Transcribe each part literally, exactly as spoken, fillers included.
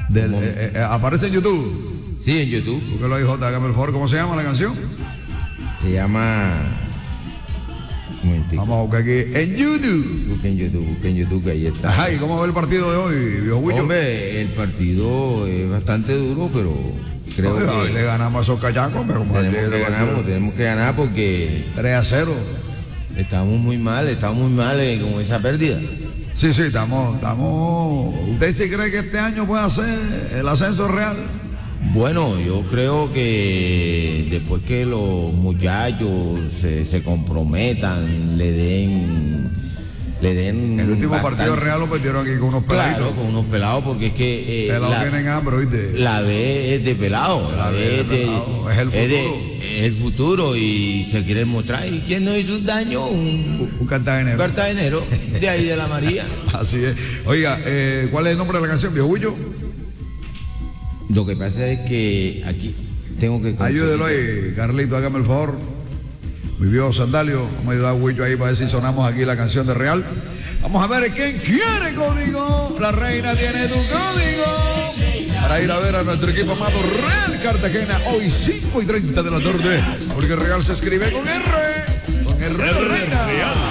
Del, eh, eh, ¿Aparece en YouTube? Sí, en YouTube. Búsquelo ahí, J, hágame el favor. ¿Cómo se llama la canción? Se llama... Un momentico. Vamos a buscar aquí en YouTube. Busquen YouTube, busquen YouTube, que ahí está. Ajá, ¿y cómo va el partido de hoy, viejo Huillo? Hombre, el partido es bastante duro, pero creo Oye, que... hoy le ganamos a esos cachacos, pero como Tenemos ayer que le ganar, ganamos tenemos que ganar porque tres a cero. estamos muy mal, estamos muy mal eh, con esa pérdida. Sí, sí, estamos, estamos... ¿Usted sí cree que este año puede hacer el ascenso real? Bueno, yo creo que después que los muchachos se, se comprometan, le den, le den. El último bastante... partido real lo perdieron aquí con unos peladitos. Claro, con unos pelados, porque es que eh, Pelados la, tienen hambre, ¿oíste? la B es de pelado, la, la B es de, pelado, es el futuro. Es, de, es el futuro y se quiere mostrar. ¿Y quién nos hizo un daño? Un, un cartagenero. Un cartagenero, de ahí de la María. Así es. Oiga, eh, ¿cuál es el nombre de la canción, viejo Huillo? Lo que pasa es que aquí tengo que conseguir... Ayúdelo ahí, Carlito, hágame el favor. Vivió Sandalio, vamos a ayudar a Huillo ahí para ver si sonamos aquí la canción de Real. Vamos a ver quién quiere código. La reina tiene tu código para ir a ver a nuestro equipo amado Real Cartagena hoy cinco y treinta de la tarde, porque Real se escribe con R, con R de reina.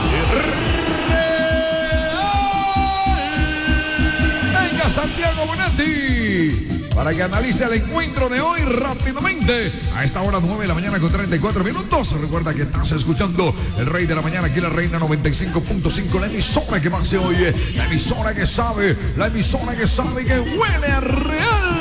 Venga Santiago Bonatti para que analice el encuentro de hoy rápidamente. A esta hora nueve de la mañana con treinta y cuatro minutos. Recuerda que estás escuchando El Rey de la Mañana, aquí la Reina noventa y cinco punto cinco, la emisora que más se oye, la emisora que sabe, la emisora que sabe que huele a Real.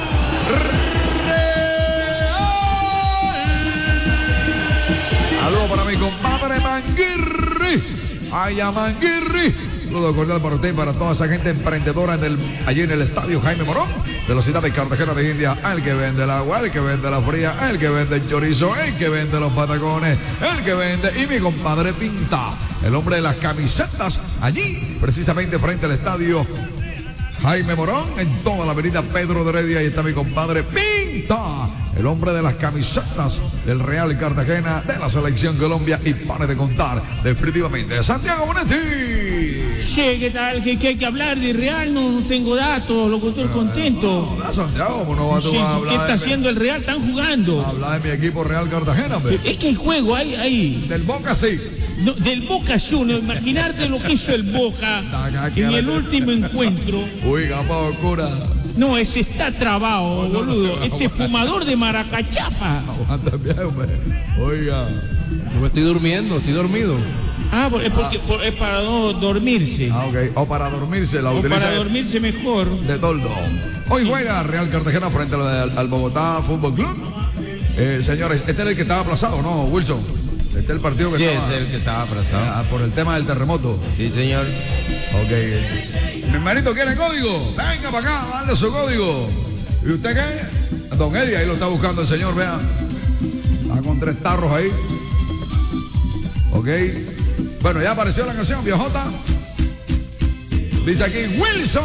Saludos para mi compadre Manguirri. Ay, a Manguirri. Saludos cordial para usted y para toda esa gente emprendedora en el, allí en el estadio Jaime Morón, de la ciudad de Cartagena de India. El que vende el agua, el que vende la fría, el que vende el chorizo, el que vende los patacones, el que vende. Y mi compadre Pinta, el hombre de las camisetas, allí, precisamente frente al estadio Jaime Morón, en toda la avenida Pedro de Heredia. Ahí está mi compadre Pinta, el hombre de las camisetas del Real Cartagena, de la Selección Colombia. Y pare de contar, definitivamente, Santiago Bonatti. Sí, ¿qué tal? ¿Qué, qué hay que hablar de Real? No, no tengo datos, loco, estoy contento. No, no, Santiago, ¿cómo no vas Sí, a hablar? ¿qué está de haciendo el Real? Están jugando. Hablar de mi equipo Real Cartagena, hombre. Es que hay juego ahí, ahí. Del Boca sí. No, del Boca Juniors, imaginarte lo que hizo el Boca en el último encuentro. Uy, capa oscura. No, ese está trabado, boludo. Este fumador de maracachapa. Aguanta bien, hombre. Oiga. Yo me estoy durmiendo, estoy dormido. Ah, es porque por- es para no dormirse. Ah, ok. O para dormirse, la O utiliza para dormirse mejor. de toldo. Hoy juega Real Cartagena frente al, al Bogotá Fútbol Club. Eh, señores, este es el que estaba aplazado, ¿no, Wilson? Este es el partido que Sí, estaba... ese es el que estaba aplazado. Ah, por el tema del terremoto. Sí, señor. Ok. Mi hermanito quiere código. Venga para acá, dale su código. ¿Y usted qué? Don Eddie, ahí lo está buscando el señor, vea. Está con tres tarros ahí. Ok. Bueno, ya apareció la canción, viejota. Dice aquí Wilson.